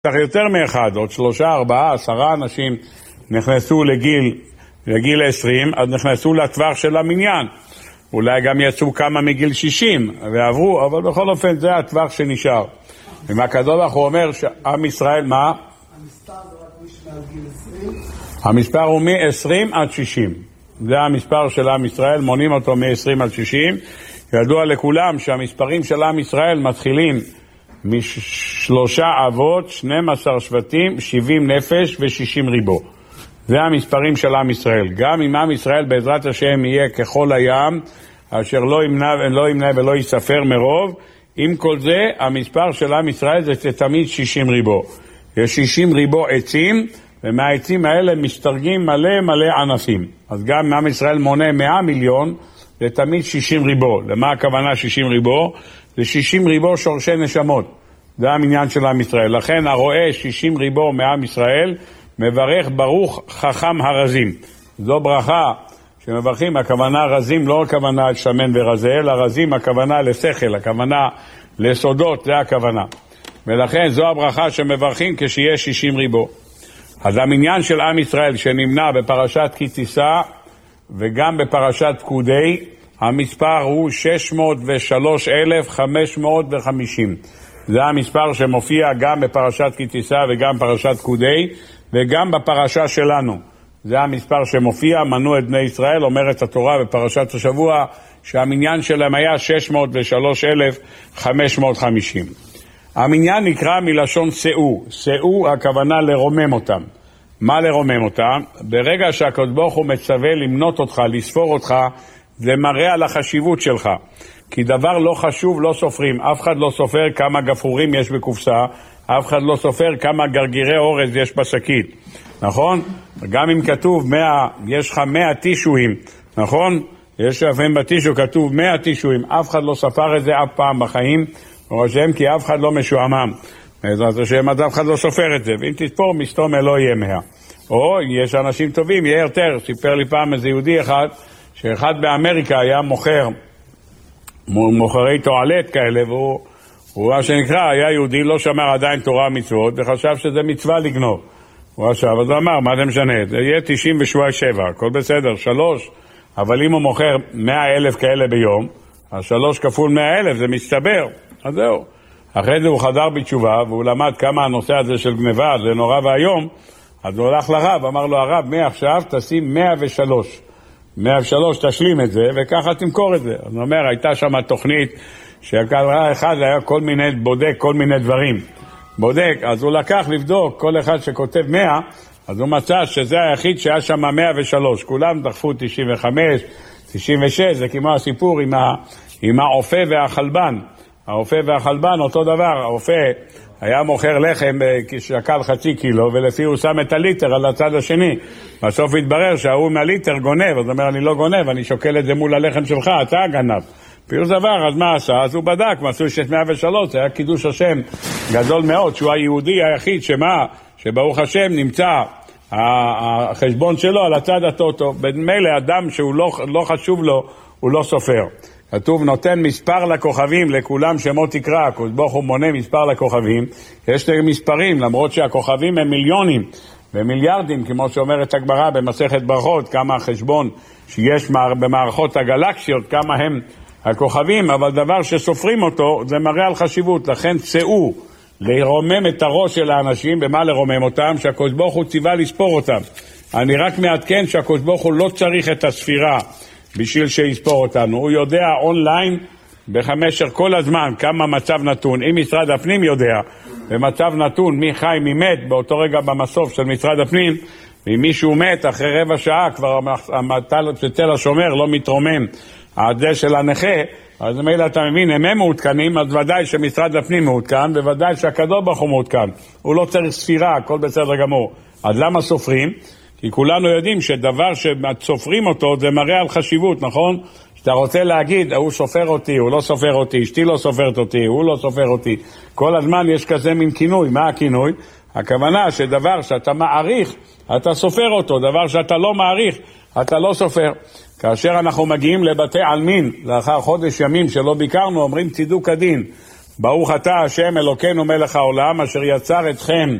צריך יותר מאחד, עוד 3, 4, 10 אנשים נכנסו לגיל 20, אז נכנסו לטווח של המניין. אולי גם יצאו כמה מגיל 60 ועברו, אבל בכל אופן זה הטווח שנשאר. ומהקדוש ברוך הוא אומר שעם ישראל, מה? המספר זה רק מי שמעל גיל 20? המספר הוא מ-20 עד 60. זה המספר של עם ישראל, מונים אותו מ-20 עד 60. ידוע לכולם שהמספרים של עם ישראל מתחילים מ3 אבות, 12 שבטים, 70 נפש ו60 ריבו. זה המספרים של עם ישראל. גם אם עם ישראל בעזרת השם יהיה ככל הים, אשר לא ימנה ולא יספר מרוב, עם כל זה המספר של עם ישראל זה תמיד 60 ריבו. יש 60 ריבו עצים, ומהעצים האלה מסתרגים מלא ענפים. אז גם אם עם ישראל מונה 100 מיליון, זה תמיד 60 ריבו. למה הכוונה 60 ריבו? זה 60 ריבו שורשי נשמות. זה המניין של עם ישראל. לכן הרואה 60 ריבו מעם ישראל, מברך ברוך חכם הרזים. זו ברכה שמברכים, הכוונה רזים, לא הכוונה שמן ורזה, אלא רזים הכוונה לשכל, הכוונה לסודות, זה הכוונה. ולכן זו הברכה שמברכים כשיהיה 60 ריבו. אז המניין של עם ישראל שנמנה בפרשת כי תישא וגם בפרשת פקודי, המספר הוא 603,550. זה המספר שמופיע גם בפרשת כי תישא וגם בפרשת פקודי וגם בפרשה שלנו. זה המספר שמופיע, מנו את בני ישראל, אומרת התורה בפרשת השבוע שהמניין שלהם היה 603,550. המניין נקרא מלשון שאו. שאו הכוונה לרומם אותם. מה לרומם אותם? ברגע שהקדוש ברוך הוא מצווה למנות אותך, לספור אותך, זה מראה על החשיבות שלך. כי דבר לא חשוב לא סופרים. אף אחד לא סופר כמה גפרורים יש בקופסה, אף אחד לא סופר כמה גרגירי אורז יש בשקית. נכון? גם אם כתוב 100, יש לך 100 טישואים, נכון? יש לפעמים בטישו כתוב 100 טישואים, אף אחד לא ספר את זה אף פעם בחיים, או השם כי אף אחד לא משועמם. בעזרת השם, אז אף אחד לא סופר את זה, ואם תספור מסתום לא יהיה 100. או יש אנשים טובים, יהיה יותר. סיפר לי פעם איזה יהודי אחד, שאחד באמריקה היה מוכרי תועלת כאלה, והוא מה שנקרא, היה יהודי, לא שמר עדיין תורה ומצוות, וחשב שזה מצווה לגנוב. הוא חשב, אז הוא אמר, מה זה משנה? זה יהיה 97, הכל בסדר, 3, אבל אם הוא מוכר 100,000 כאלה ביום, אז 3 כפול 100,000 זה מסתבר, אז זהו. אחרי זה הוא חזר בתשובה, והוא למד כמה הנושא הזה של גניבה, זה נורא והיום, אז הוא הלך לרב, אמר לו, הרב, מעכשיו תשים 103. 103 תשלים את זה, וככה תמכור את זה. אז הוא אומר, הייתה שם תוכנית, אחד היה כל מיני, בודק כל מיני דברים. בודק, אז הוא לקח לבדוק כל אחד שכותב 100, אז הוא מצא שזה היחיד שהיה שם 103. כולם דחפו 95, 96, זה כמו הסיפור עם האופה והחלבן. האופה והחלבן אותו דבר, האופה היה מוכר לחם כשקל חצי קילו, ולפי הוא שם את הליטר על הצד השני. בסוף התברר שההוא מהליטר גונב, אז הוא אומר, אני לא גונב, אני שוקל את זה מול הלחם שלך, אתה גנב. פירוש דבר, אז מה עשה? אז הוא בדק, מסו 103, זה היה קידוש השם גדול מאוד, שהוא היהודי היחיד שברוך השם נמצא החשבון שלו על הצד הטוטו. במילא אדם שהוא לא חשוב לו, הוא לא סופר. כתוב נותן מספר לכוכבים, לכולם שמות תקרא, הקדוש ברוך הוא מונה מספר לכוכבים, יש מספרים, למרות שהכוכבים הם מיליונים ומיליארדים, כמו שאומרת הגמרא במסכת ברכות, כמה החשבון שיש במערכות הגלקסיות, כמה הם הכוכבים, אבל דבר שסופרים אותו, זה מראה על חשיבות. לכן צאו לרומם את הראש של האנשים. במה לרומם אותם? שהקדוש ברוך הוא ציווה לספור אותם. אני רק מעדכן שהקדוש ברוך הוא לא צריך את הספירה בשביל שיספור אותנו. הוא יודע אונליין במשך כל הזמן כמה מצב נתון. אם משרד הפנים יודע במצב נתון מי חי מי מת באותו רגע במסוף של משרד הפנים, ואם מישהו מת אחרי רבע שעה כבר תל השומר לא מתרומם העדה של הנכה, אז מילא אתה מבין, הם מעודכנים, אז ודאי שמשרד הפנים מעודכן, וודאי שהקדוש ברוך הוא מעודכן. הוא לא צריך ספירה, הכל בסדר גמור. אז למה סופרים? כי כולנו יודעים שדבר שסופרים אותו זה מראה על חשיבות, נכון? שאתה רוצה להגיד, הוא סופר אותי, הוא לא סופר אותי, אשתי לא סופרת אותי, הוא לא סופר אותי. כל הזמן יש כזה מין כינוי. מה הכינוי? הכוונה שדבר שאתה מעריך, אתה סופר אותו. דבר שאתה לא מעריך, אתה לא סופר. כאשר אנחנו מגיעים לבתי עלמין, לאחר חודש ימים שלא ביקרנו, אומרים צידוק הדין. ברוך אתה השם אלוקינו מלך העולם, אשר יצר אתכם